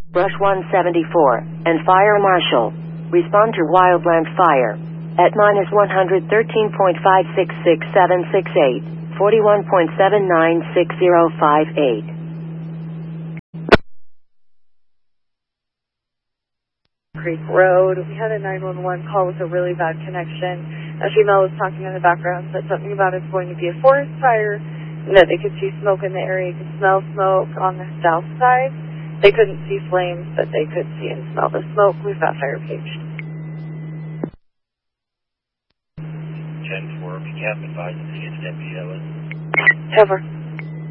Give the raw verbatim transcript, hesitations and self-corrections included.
Brush one seventy-four, and Fire Marshal. Respond to wildland fire at minus one hundred thirteen point five six six seven six eight, forty-one point seven nine six zero five eight. Creek Road. We had a nine one one call with a really bad connection. A female was talking in the background, said something about it's going to be a forest fire, and that they could see smoke in the area, could smell smoke on the south side. They couldn't see flames, but they could see and smell the smoke. We've got fire paged. ten four, be cap advised against M P L S. Cover.